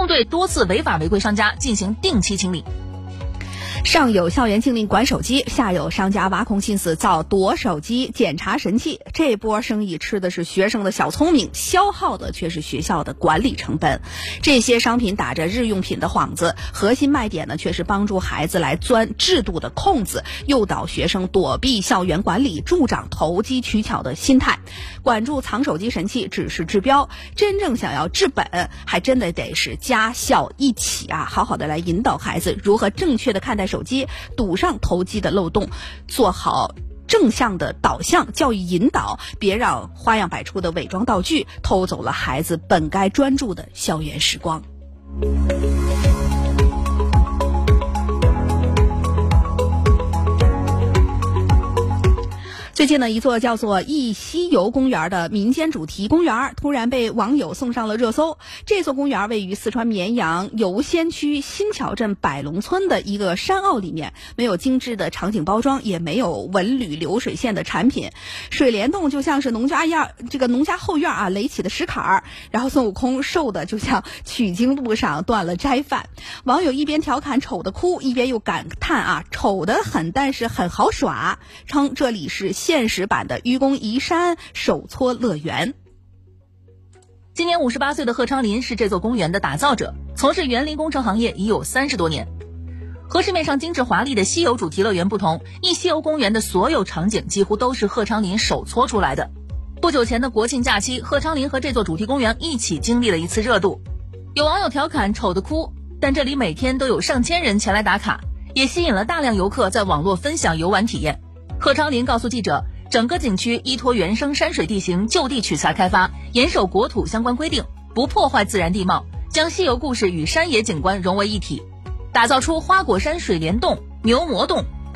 共对多次违法违规商家进行定期清理。 上有校园禁令管手机，下有商家挖空心思造夺手机、检查神器，这波生意吃的是学生的小聪明，消耗的却是学校的管理成本。这些商品打着日用品的幌子，核心卖点呢却是帮助孩子来钻制度的空子，诱导学生躲避校园管理，助长投机取巧的心态。管住藏手机神器只是治标，真正想要治本，还真的得是家校一起啊，好好的来引导孩子如何正确的看待手机，堵上投机的漏洞，做好正向的导向教育引导，别让花样百出的伪装道具偷走了孩子本该专注的校园时光。最近呢，一座叫做忆西游公园的民间主题公园突然被网友送上了热搜。这座公园位于四川绵阳游仙区新桥镇百龙村的一个山坳里面，没有精致的场景包装，也没有文旅流水线的产品。水帘洞就像是农家后院啊垒起的石坎儿，然后孙悟空瘦的就像取经路上断了斋饭。网友一边调侃丑的哭，一边又感叹啊丑得很，但是很好耍，称这里是现实版的愚公移山手搓乐园。 今年58岁的贺昌林是这座公园的打造者，从事园林工程行业已有30多年。和市面上精致华丽的西游主题乐园不同，忆西游公园的所有场景几乎都是贺昌林手搓出来的。不久前的国庆假期，贺昌林和这座主题公园一起经历了一次热度。有网友调侃丑得哭，但这里每天都有上千人前来打卡，也吸引了大量游客在网络分享游玩体验。贺昌林告诉记者，整个景区依托原生山水地形就地取材开发，严守国土相关规定，不破坏自然地貌，将西游故事与山野景观融为一体，打造出花果山水帘洞、牛魔洞、